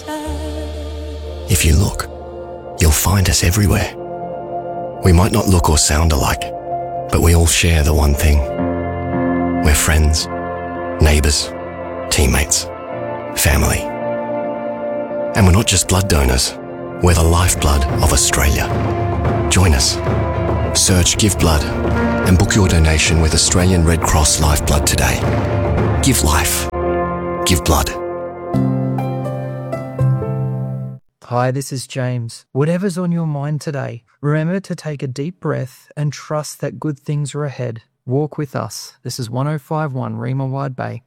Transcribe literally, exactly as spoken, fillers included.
If you look, you'll find us everywhere. We might not look or sound alike, but we all share the one thing. We're friends, neighbours, teammates, family. And we're not just blood donors, we're the lifeblood of Australia. Join us. Search Give Blood and book your donation with Australian Red Cross Lifeblood today. Give life. Give blood. Hi, this is James. Whatever's on your mind today, remember to take a deep breath and trust that good things are ahead. Walk with us. This is one oh five point one Rima Wide Bay.